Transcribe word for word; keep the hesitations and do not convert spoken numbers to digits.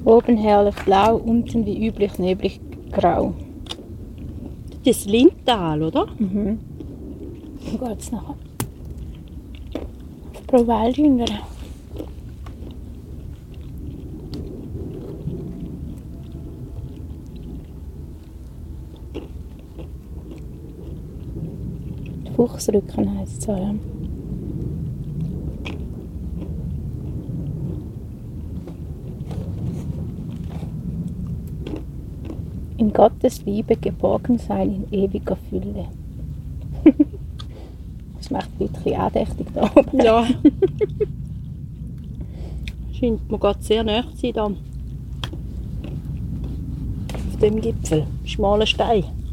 Oben herrlich blau, unten wie üblich neblig grau. Das ist Lindtal, oder? Mhm. Dann geht es nachher auf Provaldinger. Fuchsrücken heisst es so, ja. In Gottes Liebe geborgen sein in ewiger Fülle. Das macht ein bisschen andächtig da oben. Ja. Scheint mir gerade sehr nahe zu sein da. Auf dem Gipfel. Schmaler Stein.